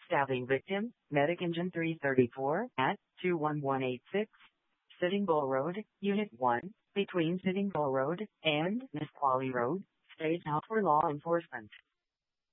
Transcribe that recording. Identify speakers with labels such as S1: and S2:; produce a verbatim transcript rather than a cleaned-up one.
S1: Stabbing victim, Medic Engine three thirty-four, at two one one eight six, Sitting Bull Road, Unit one, between Sitting Bull Road and Nisqually Road, stage out for law enforcement.